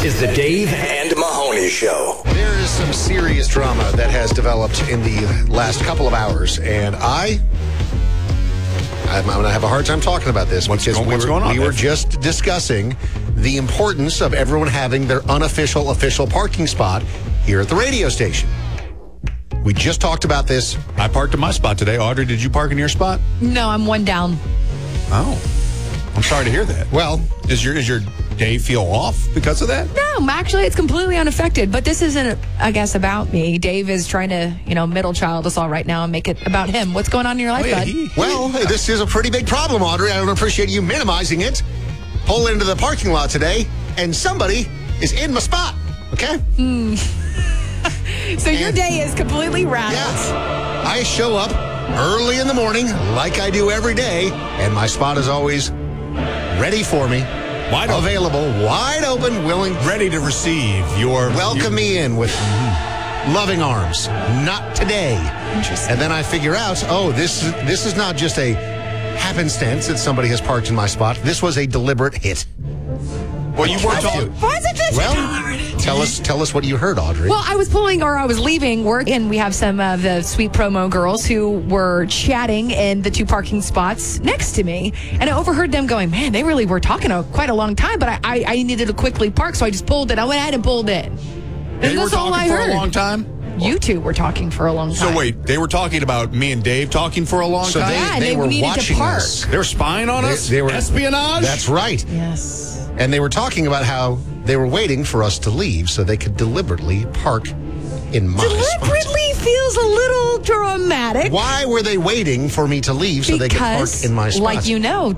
is the Dave and Mahoney Show. There is some serious drama that has developed in the last couple of hours, and I'm going to have a hard time talking about this What's going on? We were just discussing the importance of everyone having their unofficial official parking spot here at the radio station. We just talked about this. I parked in my spot today. Audrey, did you park in your spot? No, I'm one down. Oh, I'm sorry to hear that. Well, Is your day feel off because of that? No, actually, it's completely unaffected. But this isn't, I guess, about me. Dave is trying to, middle child us all right now and make it about him. What's going on in your life, bud? well, this is a pretty big problem, Audrey. I don't appreciate you minimizing it. Pull into the parking lot today, and somebody is in my spot. Okay? So your day is completely rattled. Yeah. I show up early in the morning, like I do every day, and my spot is always ready for me. Wide open. Available, wide open, willing. Ready to receive your... Welcome me in with loving arms. Not today. Interesting. And then I figure out, this is not just a happenstance that somebody has parked in my spot. This was a deliberate hit. Well, you weren't talking... Why is it this? Tell us what you heard, Audrey. Well, I was leaving work, and we have some of the sweet promo girls who were chatting in the two parking spots next to me, and I overheard them going, man, they really were talking quite a long time, but I needed to quickly park, so I just pulled in. I went ahead and pulled in. They were talking for a long time? You two were talking for a long time. So wait, they were talking about me and Dave talking for a long time? Yeah, they were needed watching to park. us. They were spying on us? They were espionage? That's right. Yes. And they were talking about how they were waiting for us to leave so they could deliberately park in my spot. Deliberately feels a little dramatic. Why were they waiting for me to leave so they could park in my spot? Like